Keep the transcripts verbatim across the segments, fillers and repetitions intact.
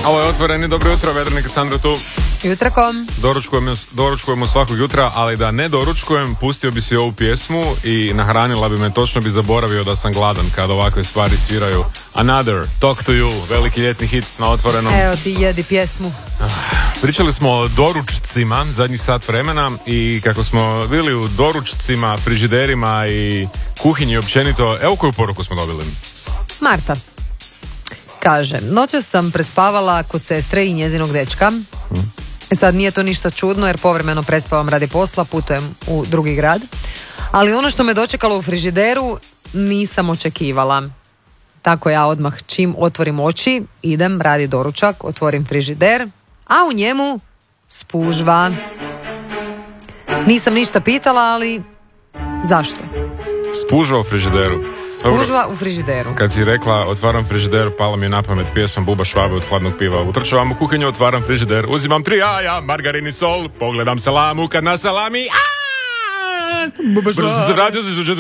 Ovo je Otvoreni, dobro jutro, Vedranik i Sandra tu. Jutrakom. Doručkujemo, doručkujemo svakog jutra, ali da ne doručkujem, pustio bi si ovu pjesmu i nahranila bi me, točno bi zaboravio da sam gladan kad ovakve stvari sviraju. Another, Talk to You, veliki ljetni hit na Otvorenom. Evo ti jedi pjesmu. Pričali smo o doručcima zadnji sat vremena i kako smo bili u doručcima, frižiderima i kuhinji općenito. Evo koju poruku smo dobili. Marta kaže, noćas sam prespavala kod sestre i njezinog dečka. Hmm. Sad nije to ništa čudno jer povremeno prespavam radi posla, putujem u drugi grad. Ali ono što me dočekalo u frižideru nisam očekivala. Tako ja odmah čim otvorim oči, idem radi doručak, otvorim frižider, a u njemu spužva. Nisam ništa pitala, ali zašto? Spužva u frižideru. Spužva u frižideru. Kad si rekla otvaram frižider, pala mi je na pamet pjesma Buba Švabe od Hladnog piva. Utrčavam u kuhinju, otvaram frižider, uzimam tri jaja, margarin i sol, pogledam salamu, kad na salami Buba Švabe.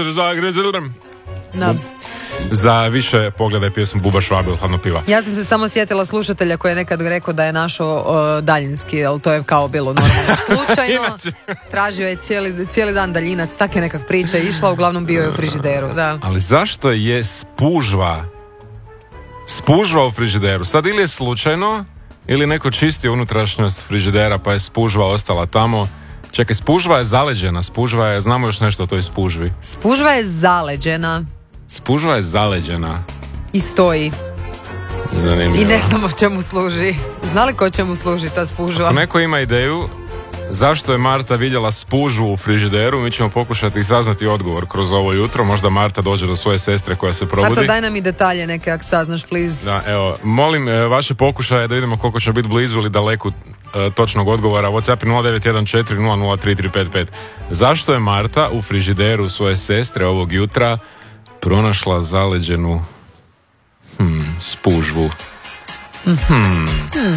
Da. Za više pogledaj pjesmu Buba Švabe od Hladnog piva. Ja sam se samo sjetila slušatelja koji je nekad rekao da je našao uh, daljinski, ali to je kao bilo normalno slučajno. Tražio je cijeli, cijeli dan daljinac, tak je nekak priča išla, uglavnom bio je u frižideru. Da. Ali zašto je spužva spužva u frižideru? Sad ili je slučajno, ili neko čistio unutrašnjost frižidera pa je spužva ostala tamo. Čekaj, spužva je zaleđena, spužva je, znamo još nešto o toj spužvi. Spužva je zaleđena. Spužva je zaleđena. I stoji. Zanimljivo. I ne znamo čemu služi. Znali ko čemu služi ta spužva? Ako neko ima ideju zašto je Marta vidjela spužvu u frižideru, mi ćemo pokušati saznati odgovor kroz ovo jutro. Možda Marta dođe do svoje sestre koja se probudi. Marta, daj nam i detalje neke, ako saznaš, please. Da, evo, molim e, vaše pokušaje da vidimo koliko će biti blizu ili daleku e, točnog odgovora. WhatsApp nula devet jedan četiri nula nula tri tri pet pet. Zašto je Marta u frižideru svoje sestre ovog jutra pronašla zaleđenu hmm, spužvu? Hmm. Hmm.